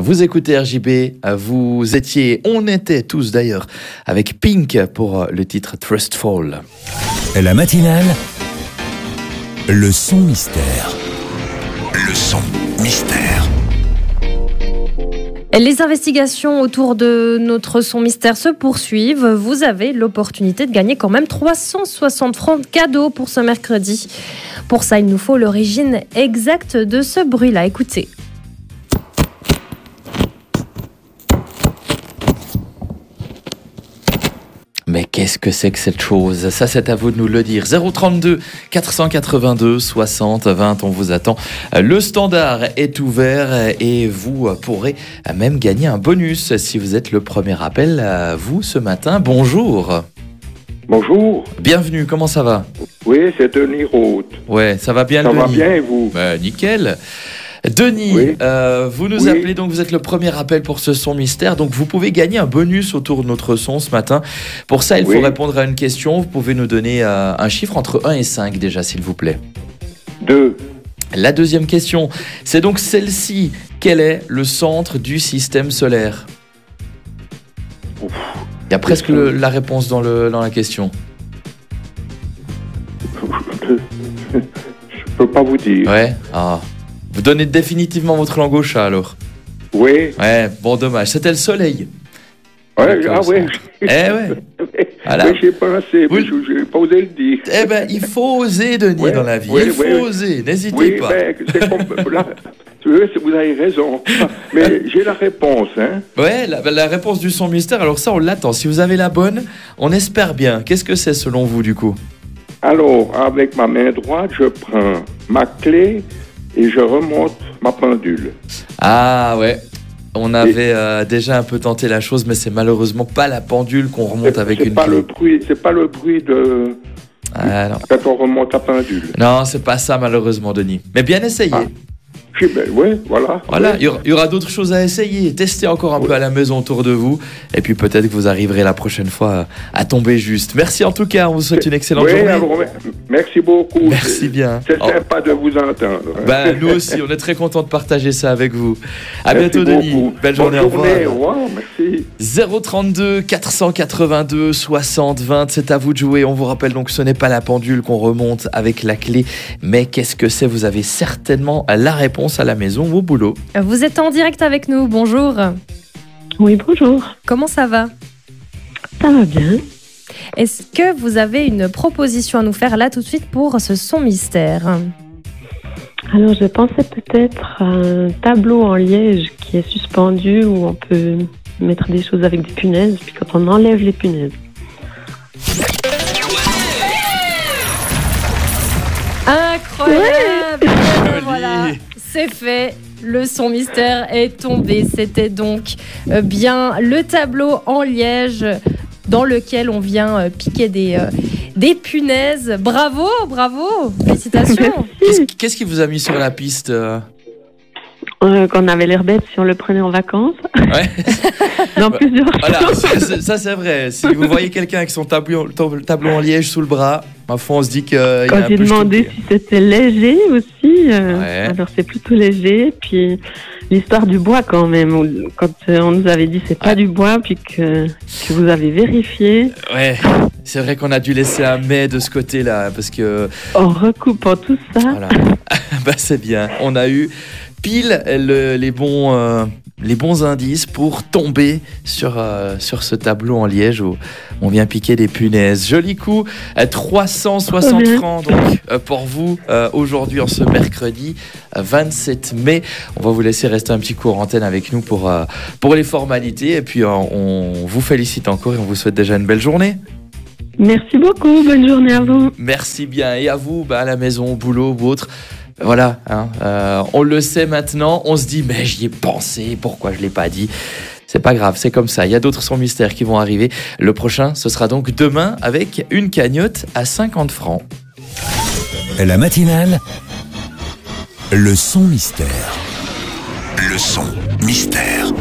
Vous écoutez RJB, on était tous d'ailleurs avec Pink pour le titre Trustful. La matinale, le son mystère. Le son mystère. Les investigations autour de notre son mystère se poursuivent. Vous avez l'opportunité de gagner quand même 360 francs de cadeaux pour ce mercredi. Pour ça, il nous faut l'origine exacte de ce bruit-là. Écoutez. Mais qu'est-ce que c'est que cette chose ? Ça, c'est à vous de nous le dire. 032 482 60 20, on vous attend. Le standard est ouvert et vous pourrez même gagner un bonus si vous êtes le premier appel. Vous, ce matin, bonjour. Bonjour. Bienvenue, comment ça va ? Oui, c'est Denis Roth. Ouais, ça va bien, Ça Denis ? va bien et vous ? Nickel. Denis, Oui. vous nous appelez, donc vous êtes le premier appel pour ce son mystère, donc vous pouvez gagner un bonus autour de notre son ce matin. Pour ça, il faut répondre à une question. Vous pouvez nous donner un chiffre entre 1 et 5 déjà, s'il vous plaît. 2. La deuxième question, c'est donc celle-ci. Quel est le centre du système solaire ? Il y a presque la réponse dans la question. Je peux pas vous dire. Ouais. Vous donnez définitivement votre langue au chat alors ? Oui. Ouais, bon, dommage. C'était le soleil. Ouais, ouais. Ouais. Voilà. Oui, j'ai pensé, mais je n'ai pas osé le dire. Eh ben, il faut oser, Denis, dans la vie. Il faut oser, n'hésitez pas. Oui, c'est comme... Là, vous avez raison. Mais j'ai la réponse, hein. Ouais, la réponse du son mystère, alors ça, on l'attend. Si vous avez la bonne, on espère bien. Qu'est-ce que c'est selon vous, du coup ? Alors, avec ma main droite, je prends ma clé et je remonte ma pendule. Ah ouais, on avait déjà un peu tenté la chose, mais c'est malheureusement pas la pendule qu'on remonte avec une clé. C'est pas le bruit de... Ah, non. Quand on remonte la pendule. Non, c'est pas ça malheureusement, Denis. Mais bien essayé. Oui, voilà. Voilà, Oui. il y aura d'autres choses à essayer. Testez encore un peu à la maison autour de vous. Et puis peut-être que vous arriverez la prochaine fois à tomber juste. Merci en tout cas, on vous souhaite une excellente journée. Alors, merci beaucoup. Merci bien. C'est sympa de vous entendre. Nous aussi, on est très contents de partager ça avec vous. À Merci bientôt, beaucoup. Denis. Belle journée, Bonne journée, au revoir. Merci. 032 482 60 20, c'est à vous de jouer. On vous rappelle donc que ce n'est pas la pendule qu'on remonte avec la clé, mais qu'est-ce que c'est ? Vous avez certainement la réponse à la maison ou au boulot. Vous êtes en direct avec nous. Bonjour. Oui, bonjour. Comment ça va ? Ça va bien. Est-ce que vous avez une proposition à nous faire là tout de suite pour ce son mystère ? Alors, je pensais peut-être à un tableau en liège qui est suspendu où on peut mettre des choses avec des punaises, puis quand on enlève les punaises. Incroyable ! Voilà, c'est fait. Le son mystère est tombé. C'était donc bien le tableau en liège dans lequel on vient piquer des punaises. Bravo, félicitations. Qu'est-ce qui vous a mis sur la piste Qu'on avait l'air bête si on le prenait en vacances. Ouais. Dans plusieurs Voilà, choses. ça c'est vrai. Si vous voyez quelqu'un avec son tableau en liège sous le bras, ma foi, on se dit qu'il y a un Quand j'ai peu demandé choqué. si c'était léger aussi, Ouais. alors c'est plutôt léger. Puis l'histoire du bois quand même, quand on nous avait dit c'est pas du bois, puis que vous avez vérifié. Ouais, c'est vrai qu'on a dû laisser un mais de ce côté-là, parce que... En recoupant tout ça, Voilà. C'est bien. On a eu pile les bons indices pour tomber sur ce tableau en liège où on vient piquer des punaises. Joli coup, 360 francs donc pour vous aujourd'hui en ce mercredi 27 mai. On va vous laisser rester un petit coup en antenne avec nous pour les formalités et puis on vous félicite encore et on vous souhaite déjà une belle journée. merci beaucoup, bonne journée à vous. Merci bien et à vous à la maison, au boulot ou autre. Voilà, on le sait maintenant, on se dit mais j'y ai pensé, pourquoi je l'ai pas dit ? C'est pas grave, c'est comme ça, il y a d'autres sons mystères qui vont arriver. Le prochain, ce sera donc demain avec une cagnotte à 50 francs. La matinale, le son mystère. Le son mystère.